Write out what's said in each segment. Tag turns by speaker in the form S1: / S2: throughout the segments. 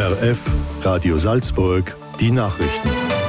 S1: ORF Radio Salzburg, die Nachrichten.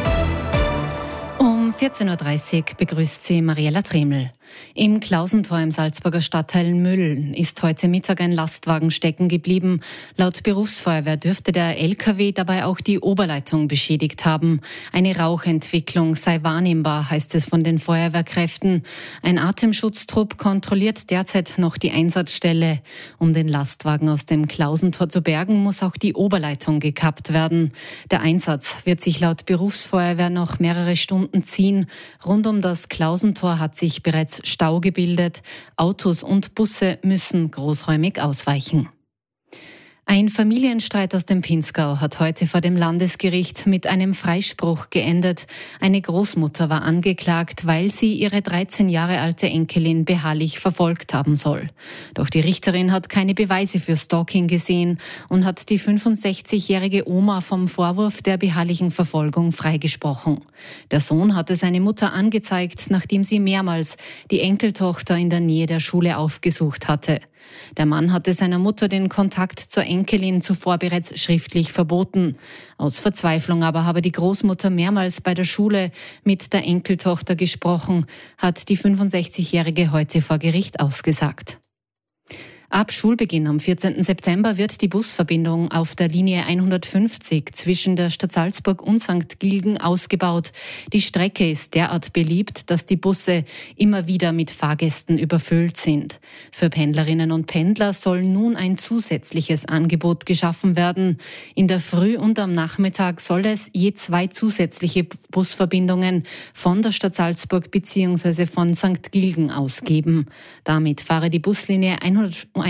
S2: Um 14.30 Uhr begrüßt sie Mariella Treml. Im Klausentor im Salzburger Stadtteil Mölln ist heute Mittag ein Lastwagen stecken geblieben. Laut Berufsfeuerwehr dürfte der LKW dabei auch die Oberleitung beschädigt haben. Eine Rauchentwicklung sei wahrnehmbar, heißt es von den Feuerwehrkräften. Ein Atemschutztrupp kontrolliert derzeit noch die Einsatzstelle. Um den Lastwagen aus dem Klausentor zu bergen, muss auch die Oberleitung gekappt werden. Der Einsatz wird sich laut Berufsfeuerwehr noch mehrere Stunden ziehen. Rund um das Klausentor hat sich bereits Stau gebildet. Autos und Busse müssen großräumig ausweichen. Ein Familienstreit aus dem Pinzgau hat heute vor dem Landesgericht mit einem Freispruch geendet. Eine Großmutter war angeklagt, weil sie ihre 13 Jahre alte Enkelin beharrlich verfolgt haben soll. Doch die Richterin hat keine Beweise für Stalking gesehen und hat die 65-jährige Oma vom Vorwurf der beharrlichen Verfolgung freigesprochen. Der Sohn hatte seine Mutter angezeigt, nachdem sie mehrmals die Enkeltochter in der Nähe der Schule aufgesucht hatte. Der Mann hatte seiner Mutter den Kontakt zur Enkelin zuvor bereits schriftlich verboten. Aus Verzweiflung aber habe die Großmutter mehrmals bei der Schule mit der Enkeltochter gesprochen, hat die 65-Jährige heute vor Gericht ausgesagt. Ab Schulbeginn am 14. September wird die Busverbindung auf der Linie 150 zwischen der Stadt Salzburg und St. Gilgen ausgebaut. Die Strecke ist derart beliebt, dass die Busse immer wieder mit Fahrgästen überfüllt sind. Für Pendlerinnen und Pendler soll nun ein zusätzliches Angebot geschaffen werden. In der Früh und am Nachmittag soll es je 2 zusätzliche Busverbindungen von der Stadt Salzburg bzw. von St. Gilgen aus geben. Damit fahre die Buslinie 150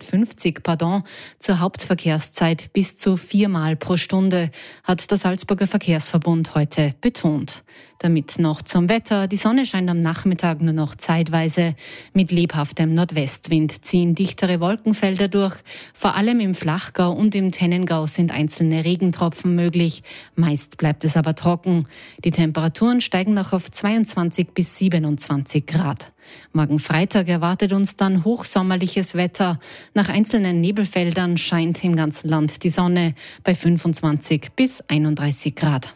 S2: zur Hauptverkehrszeit bis zu 4-mal pro Stunde, hat der Salzburger Verkehrsverbund heute betont. Damit noch zum Wetter. Die Sonne scheint am Nachmittag nur noch zeitweise. Mit lebhaftem Nordwestwind ziehen dichtere Wolkenfelder durch. Vor allem im Flachgau und im Tennengau sind einzelne Regentropfen möglich. Meist bleibt es aber trocken. Die Temperaturen steigen noch auf 22 bis 27 Grad. Morgen Freitag erwartet uns dann hochsommerliches Wetter. Nach einzelnen Nebelfeldern scheint im ganzen Land die Sonne bei 25 bis 31 Grad.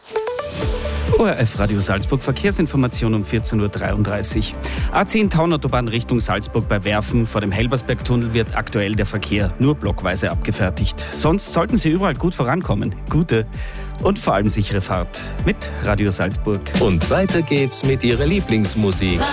S3: ORF Radio Salzburg, Verkehrsinformation um 14.33 Uhr. A10 Taunautobahn Richtung Salzburg bei Werfen. Vor dem Helbersbergtunnel wird aktuell der Verkehr nur blockweise abgefertigt. Sonst sollten Sie überall gut vorankommen. Gute und vor allem sichere Fahrt mit Radio Salzburg.
S4: Und weiter geht's mit Ihrer Lieblingsmusik.